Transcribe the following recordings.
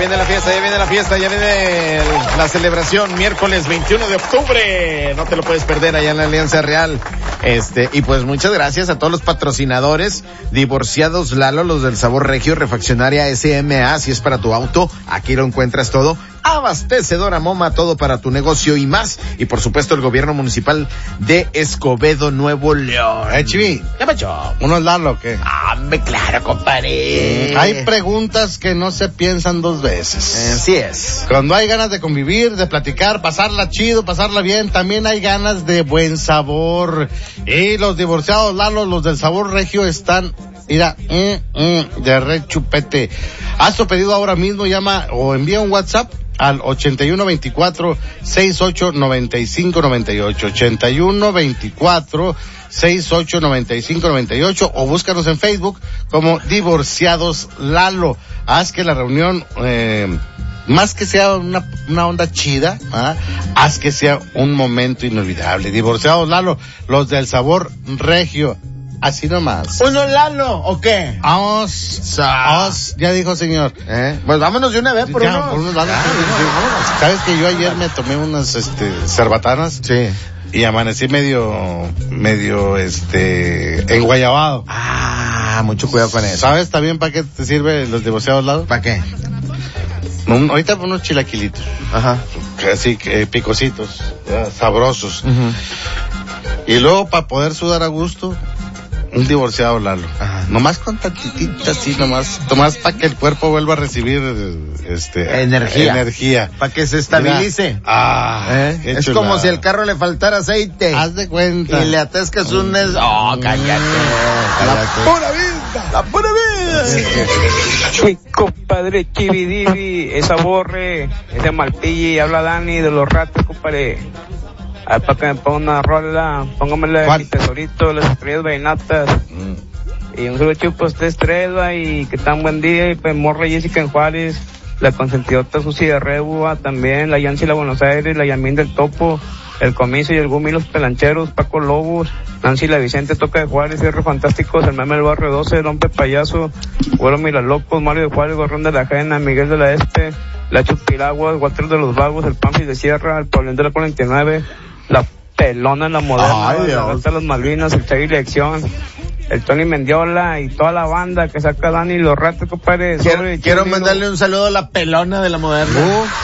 viene la fiesta, ya viene la celebración, miércoles 21 de octubre. No te lo puedes perder allá en la Alianza Real. Y pues muchas gracias a todos los patrocinadores. Divorciados Lalo, los del Sabor Regio, Refaccionaria SMA, si es para tu auto, aquí lo encuentras todo. Abastecedora Moma, todo para tu negocio y más. Y por supuesto el gobierno municipal de Escobedo, Nuevo León. Chivi, ¿Qué pasó? ¿uno es Lalo o qué? Claro, compadre. Hay preguntas que no se piensan dos veces. Así es. Cuando hay ganas de convivir, de platicar, pasarla chido, pasarla bien, también hay ganas de buen sabor. Y los divorciados Lalo, los del Sabor Regio están, mira, de re chupete. Haz tu pedido ahora mismo, llama o envía un WhatsApp al 8124-689598, 8124-689598, o búscanos en Facebook como Divorciados Lalo. Haz que la reunión, más que sea una onda chida, haz que sea un momento inolvidable. Divorciados Lalo, los del Sabor Regio. Así nomás. ¿Uno Lalo o qué? Ya dijo señor. Pues vámonos de una vez por uno. Por unos Lalo. ¿Sabes que yo ayer me tomé unas cerbatanas? Sí. Y amanecí medio enguayabado. Mucho cuidado con eso. ¿Sabes también para qué te sirve los divorciados Lalo? ¿Para qué? Ahorita unos chilaquilitos. Ajá. Así que picositos, sabrosos. Uh-huh. Y luego para poder sudar a gusto, un divorciado Lalo. Ajá. Nomás con tantitita así, nomás para que el cuerpo vuelva a recibir energía. Para que se estabilice. Es chulada. como si al carro le faltara aceite. Haz de cuenta. Y le atascas cállate. La pura vida. Mi compadre Chividivi, esa borre, ese malpilli, habla Dani de los ratos, compadre. Para que me ponga una rola, póngamele mi tesorito, las estrellas vallenatas. Y un saludo chupo a ustedes tres, y que tan buen día. Y pues morra Jessica en Juárez, la consentidota Susi de Rebua, también la Yancy la Buenos Aires, la Yamín del Topo, el Comiso y el Gumi los Pelancheros, Paco Lobos, Nancy la Vicente Toca de Juárez, Cierre Fantásticos, el Meme del Barrio 12, el Hombre Payaso, Güero Milalocos, Mario de Juárez, Gorrón de la Ajena, Miguel de la Este, la Chupiraguas, Walter de los Vagos, el Pampi de Sierra, el Paulín de la 49, la Pelona en la Moderna, la Vuelta de las Malvinas, el Chagui Lección, el Tony Mendiola y toda la banda que saca Dani y los ratos, compadre. Quiero mandarle un saludo a la Pelona de la Moderna.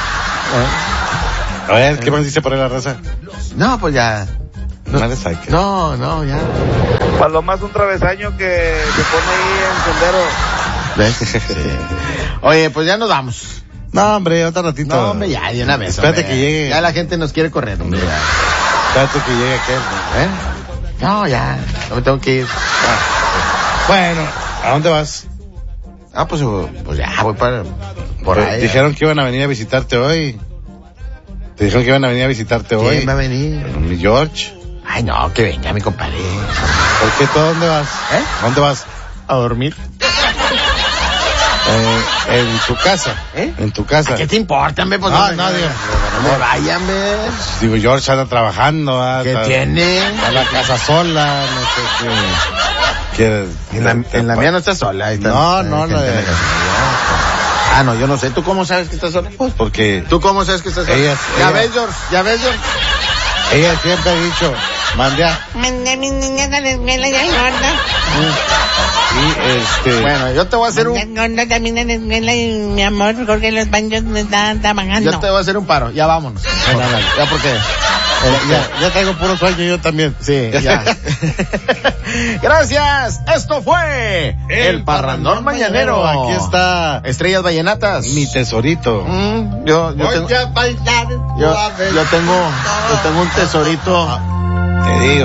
A ver, ¿qué más dice por ahí la raza? No, pues ya. No, ya. Paloma es un travesaño que se pone ahí en sendero. Sí. Oye, pues ya nos vamos. No, hombre, otro ratito. No, hombre, ya, de una vez. Espérate que llegue. Ya la gente nos quiere correr, hombre. Espérate que llegue aquel. No, ya, no me tengo que ir. Bueno, ¿a dónde vas? Pues ya, voy por ahí. Dijeron que iban a venir a visitarte hoy. ¿Quién va a venir? Mi George. Ay, no, que venga mi compadre. ¿Por qué tú a dónde vas? ¿A dónde vas? A dormir. En tu casa. En tu casa. ¿Qué te importa, me? Pues no, digo. No me vayan, ve. Digo, George anda trabajando. ¿Qué tiene? Está en la casa sola, no sé qué. En la mía no está sola. No, la de... No, yo no sé. ¿Tú cómo sabes que estás sola? Pues porque... ¿Tú cómo sabes que estás sola? ¿Ya ves, George? Ella siempre ha dicho, mandé mis niñas a la escuela ya gorda. Y Bueno, yo te voy a hacer gorda también en la escuela y mi amor, porque los baños me están trabajando. Yo te voy a hacer un paro, ya vámonos. Ya porque... ya traigo puro sueño yo también. Sí, ya. Gracias. Esto fue El Parrandón Mañanero. Aquí está Estrellas Vallenatas. Mi tesorito. Yo tengo un tesorito. Te digo.